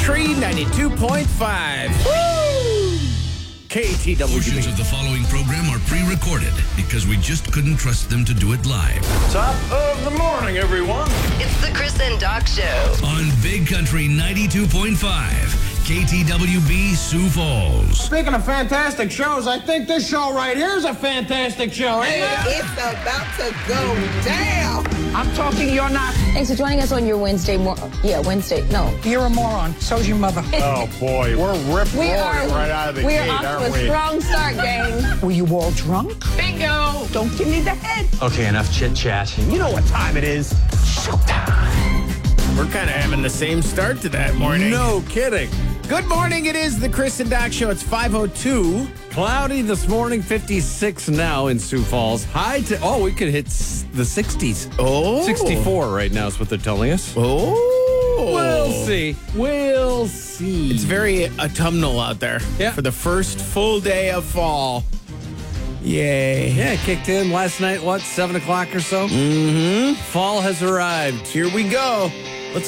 Country 92.5. Woo! Portions KTWB. of the following program are pre-recorded because we just couldn't trust them to do it live. Top of the morning, everyone. It's the Chris and Doc Show. On Big Country 92.5, KTWB Sioux Falls. Speaking of fantastic shows, I think this show right here is a fantastic show. It's about to go down. I'm talking, you're not. Thanks for joining us on your Wednesday. Wednesday. No. You're a moron. So's your mother. Oh, boy. We're ripped We roaring are. right out of the We gate, are off aren't to a we? strong start, gang. Were you all drunk? Bingo. Don't give me the head. Okay, enough chit-chat. You know what time it is. We're kind of having the same start to that morning. No kidding. Good morning. It is the Chris and Doc Show. It's 5:02. Cloudy this morning, 56 now in Sioux Falls. High to, we could hit the 60s. Oh. 64 right now is what they're telling us. Oh. We'll see. We'll see. It's very autumnal out there. Yeah. For the first full day of fall. Yay. Yeah, it kicked in last night, 7 o'clock or so? Mm-hmm. Fall has arrived. Here we go. Let's